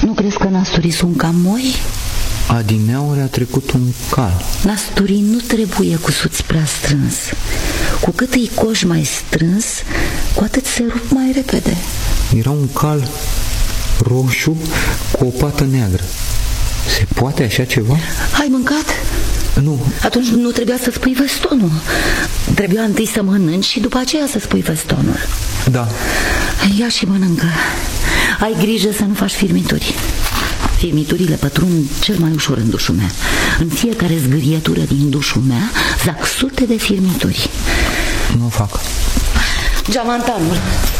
Nu crezi că nasturii sunt ca moi? Adineauri a trecut un cal. Nasturii nu trebuie cusuți prea strâns. Cu cât îi coși mai strâns, cu atât se rup mai repede. Era un cal roșu cu o pată neagră. Se poate așa ceva? Ai mâncat? Nu. Atunci nu trebuia să spui vestonul. Trebuia întâi să mănânci și după aceea să spui vestonul. Da. Ia și mănâncă. Ai grijă să nu faci firmituri. Firmiturile pătrund cel mai ușor în dușul meu. În fiecare zgârietură din dușul meu zac sute de firmituri. Nu fac. Geamantanul.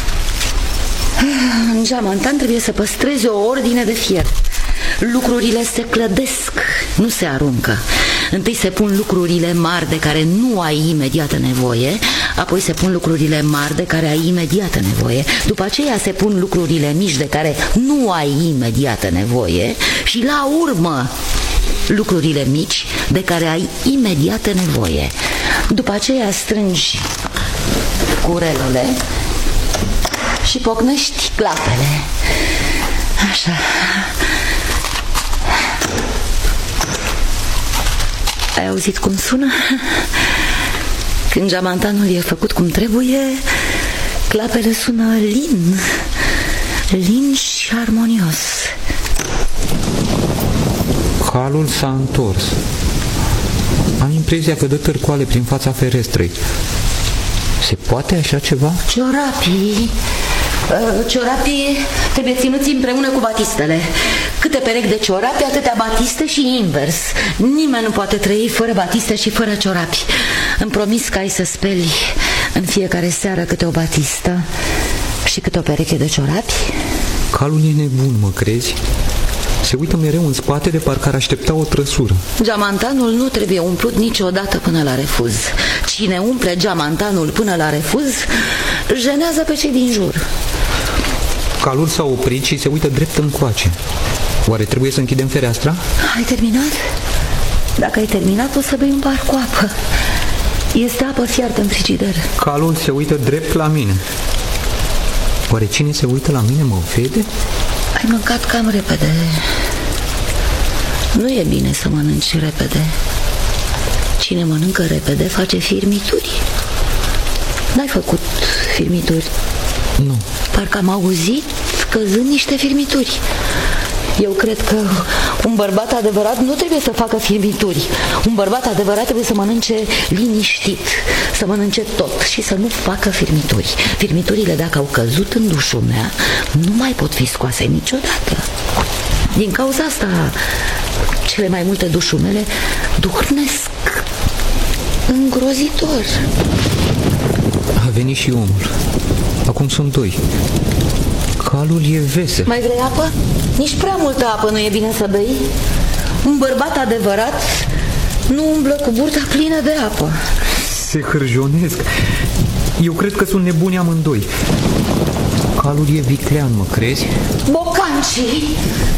În geamantan trebuie să păstrezi o ordine de fier. Lucrurile se clădesc, nu se aruncă. Întâi se pun lucrurile mari de care nu ai imediată nevoie, apoi se pun lucrurile mari de care ai imediată nevoie, după aceea se pun lucrurile mici de care nu ai imediată nevoie și la urmă lucrurile mici de care ai imediată nevoie. După aceea strângi curelele și pocnești clapele. Așa. Ai auzit cum sună? Când geamantanul e făcut cum trebuie, clapele sună lin. Lin și armonios. Calul s-a întors. Am impresia că dă târcoale prin fața ferestrei. Se poate așa ceva? Ciorapii trebuie ținuți împreună cu batistele. Câte perechi de ciorapi, atâtea batiste și invers. Nimeni nu poate trăi fără batiste și fără ciorapi. Îmi promis că ai să speli în fiecare seară câte o batistă și câte o pereche de ciorapi. Calul e nebun, mă crezi? Se uită mereu în spate de parcă ar aștepta o trăsură. Geamantanul nu trebuie umplut niciodată până la refuz. Cine umple geamantanul până la refuz jenează pe cei din jur. Calul s-a oprit și se uită drept încoace. Oare trebuie să închidem fereastra? Ai terminat? Dacă ai terminat, poți să bei un pahar cu apă. Este apă fiartă în frigider. Calul se uită drept la mine. Oare cine se uită la mine mă vede? Ai mâncat cam repede. Nu e bine să mănânci repede. Cine mănâncă repede face firmituri. N-ai făcut firmituri? Nu. Parcă am auzit căzând niște firmituri. Eu cred că un bărbat adevărat nu trebuie să facă firmituri. Un bărbat adevărat trebuie să mănânce liniștit, să mănânce tot și să nu facă firmituri. Firmiturile, dacă au căzut în dușul meu, nu mai pot fi scoase niciodată. Din cauza asta, cele mai multe dușumele duhnesc îngrozitor. A venit și omul. Acum sunt doi. Calul e vesel. Mai vrei apă? Nici prea multă apă nu e bine să bei. Un bărbat adevărat nu umblă cu burta plină de apă. Se hârjonesc. Eu cred că sunt nebuni amândoi. Calul e viclean, mă crezi? Bocancii!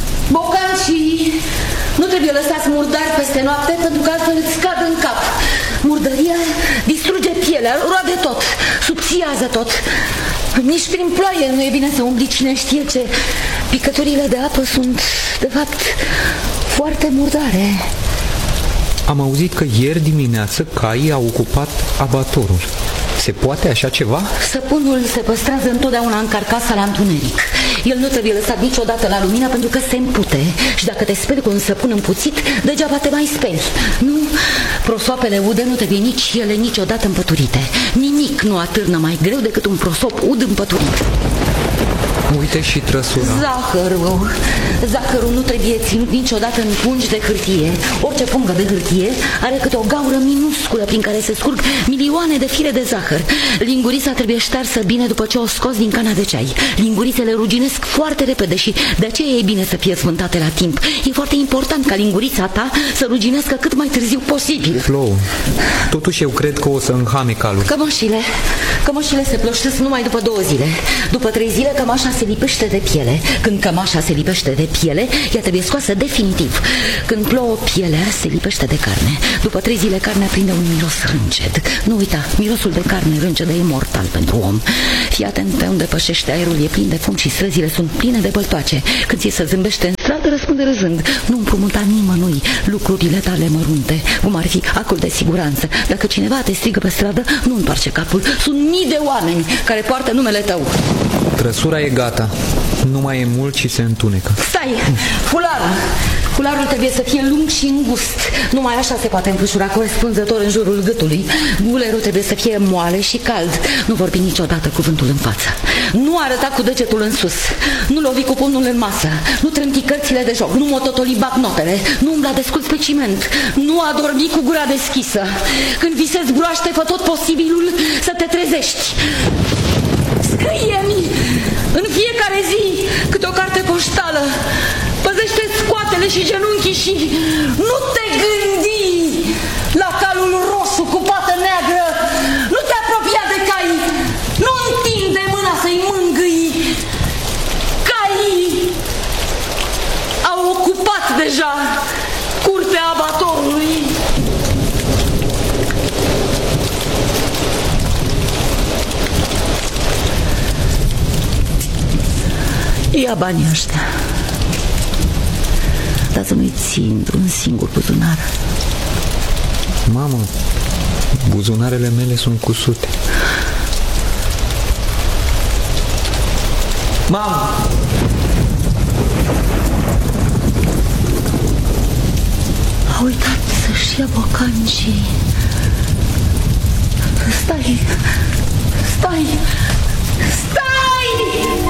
Nu trebuie lăsați murdari peste noapte, pentru că altfel îți cad în cap. Murdăria distruge pielea, roade tot, subțiază tot. Nici prin ploaie nu e bine să umbli cine știe ce. Picăturile de apă sunt, de fapt, foarte murdare. Am auzit că ieri dimineață caii au ocupat abatorul. Se poate așa ceva? Săpunul se păstrează întotdeauna în carcasa la întuneric. El nu trebuie lăsat niciodată la lumină pentru că se împute. Și dacă te speli cu un săpun împuțit, degeaba te mai speli. Nu, prosoapele ude nu trebuie nici ele niciodată împăturite. Nimic nu atârnă mai greu decât un prosop ud împăturit. Uite și trăsura. Zahărul nu trebuie ținut niciodată în pungi de hârtie. Orice pungă de hârtie are câte o gaură minusculă prin care se scurg milioane de fire de zahăr. Lingurița trebuie ștearsă bine după ce o scoți din cana de ceai. Lingurițele ruginesc foarte repede și de aceea e bine să fie sfântate la timp. E foarte important ca lingurița ta să ruginească cât mai târziu posibil. Flo, totuși eu cred că o să înhame calul. Cămășile se ploștesc numai după 2 zile. După 3 zile cămașa se lipește de piele. Când cămașa se lipește de piele, ea trebuie scoasă definitiv. Când plouă, pielea se lipește de carne. După 3 zile carnea prinde un miros rânced. Nu uita, mirosul de carne râncedă e mortal pentru om. Fii atent pe unde pășește aerul, e plin de fum și străzile sunt pline de băltoace. Când ți se zâmbește în răspunde râzând. Nu împrumuta nimănui lucrurile tale mărunte, cum ar fi acul de siguranță. Dacă cineva te strigă pe stradă, nu întoarce capul. Sunt mii de oameni care poartă numele tău. Trăsura e gata. Nu mai e mult și se întunecă. Stai! Fularul trebuie să fie lung și îngust. Numai așa se poate înfășura corespunzător în jurul gâtului. Gulerul trebuie să fie moale și cald. Nu vorbi niciodată cuvântul în față. Nu arăta cu degetul în sus. Nu lovi cu pumnul în masă. Nu trânti cărțile de joc. Nu mototoli bancnotele. Nu umbla desculț pe ciment. Nu adormi cu gura deschisă. Când visezi broaște, fă tot posibilul să te trezești. Scrie-mi în fiecare zi câte o carte poștală. Păzește scoatele și genunchii și nu te gândi la calul roșu cu pată neagră. Nu te apropia de cai. Nu întinde mâna să-i mângâi. Caii au ocupat deja curtea abatorului. Ia banii ăștia. Dar să nu-i țin un singur buzunar. Mamă, buzunarele mele sunt cusute. Mamă! A uitat să-și ia bocancii. Stai!